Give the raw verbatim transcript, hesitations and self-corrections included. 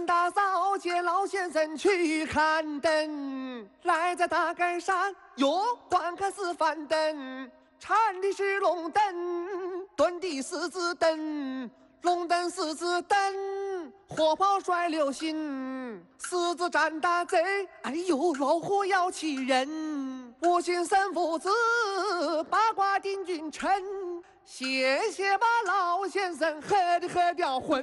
天大早接老先生去看灯，来在大街上哟观看四番灯，缠的是龙灯，蹲的狮子灯，龙灯狮子灯，火炮甩流星，狮子战大贼，哎呦老虎要气人，五行三父子八卦定君臣，谢谢吧老先生喝的喝掉昏。